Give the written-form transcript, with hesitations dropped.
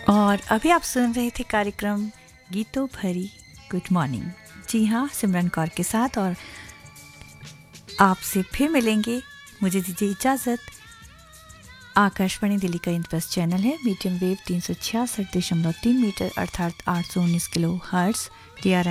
और अभी आप सुन रहे थे कार्यक्रम गीतों भरी गुड मॉर्निंग। जी हाँ, सिमरन कौर के साथ, और आपसे फिर मिलेंगे। मुझे दीजिए इजाज़त। आकाशवाणी दिल्ली का इंटरेस्ट चैनल है, मीडियम वेव 366.3 मीटर अर्थात 819 किलो हर्ट्ज़।